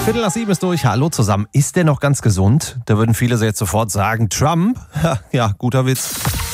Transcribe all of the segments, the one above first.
7:15 ist durch. Hallo zusammen. Ist der noch ganz gesund? Da würden viele jetzt sofort sagen, Trump? Ja, guter Witz.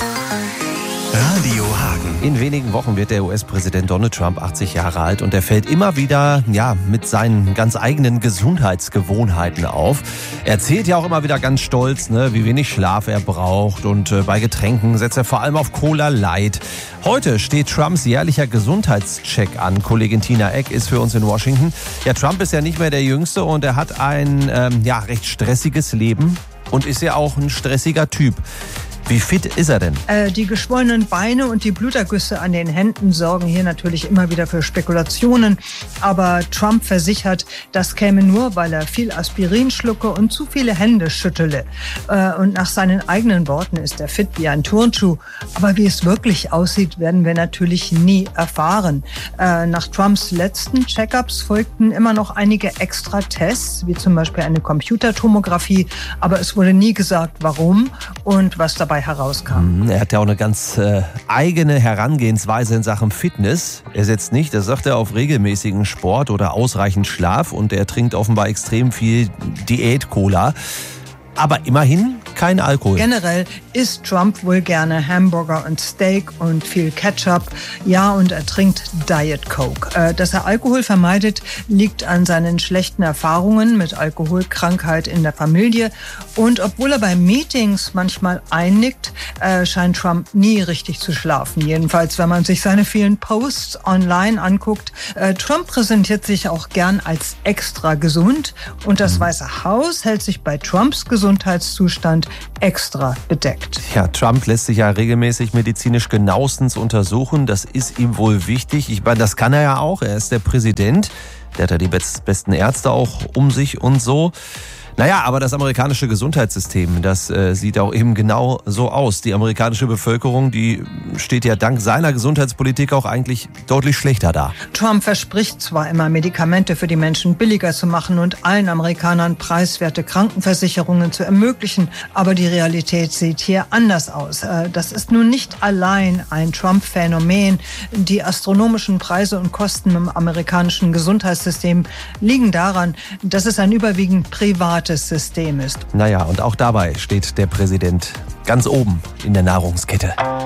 Radio Hagen. In wenigen Wochen wird der US-Präsident Donald Trump 80 Jahre alt und er fällt immer wieder mit seinen ganz eigenen Gesundheitsgewohnheiten auf. Er erzählt ja auch immer wieder ganz stolz, wie wenig Schlaf er braucht und bei Getränken setzt er vor allem auf Cola Light. Heute steht Trumps jährlicher Gesundheitscheck an. Kollegin Tina Eck ist für uns in Washington. Ja, Trump ist ja nicht mehr der Jüngste und er hat ein recht stressiges Leben und ist ja auch ein stressiger Typ. Wie fit ist er denn? Die geschwollenen Beine und die Blutergüsse an den Händen sorgen hier natürlich immer wieder für Spekulationen. Aber Trump versichert, das käme nur, weil er viel Aspirin schlucke und zu viele Hände schüttele. Und nach seinen eigenen Worten ist er fit wie ein Turnschuh. Aber wie es wirklich aussieht, werden wir natürlich nie erfahren. Nach Trumps letzten Check-ups folgten immer noch einige extra Tests, wie zum Beispiel eine Computertomographie. Aber es wurde nie gesagt, warum und was dabei herauskam. Er hat ja auch eine ganz eigene Herangehensweise in Sachen Fitness. Er setzt nicht, das sagt er, auf regelmäßigen Sport oder ausreichend Schlaf und er trinkt offenbar extrem viel Diät-Cola. Aber immerhin kein Alkohol. Generell isst Trump wohl gerne Hamburger und Steak und viel Ketchup. Ja, und er trinkt Diet Coke. Dass er Alkohol vermeidet, liegt an seinen schlechten Erfahrungen mit Alkoholkrankheit in der Familie. Und obwohl er bei Meetings manchmal einnickt, scheint Trump nie richtig zu schlafen. Jedenfalls, wenn man sich seine vielen Posts online anguckt. Trump präsentiert sich auch gern als extra gesund. Und das Weiße Haus hält sich bei Trumps Gesundheitszustand extra bedeckt. Ja, Trump lässt sich ja regelmäßig medizinisch genauestens untersuchen. Das ist ihm wohl wichtig. Ich meine, das kann er ja auch. Er ist der Präsident. Der hat ja die besten Ärzte auch um sich und so. Naja, aber das amerikanische Gesundheitssystem, das sieht auch eben genau so aus. Die amerikanische Bevölkerung, die steht ja dank seiner Gesundheitspolitik auch eigentlich deutlich schlechter da. Trump verspricht zwar immer, Medikamente für die Menschen billiger zu machen und allen Amerikanern preiswerte Krankenversicherungen zu ermöglichen, aber die Realität sieht hier anders aus. Das ist nun nicht allein ein Trump-Phänomen. Die astronomischen Preise und Kosten im amerikanischen Gesundheitssystem liegen daran, dass es ein überwiegend privates System ist. Naja, und auch dabei steht der Präsident ganz oben in der Nahrungskette.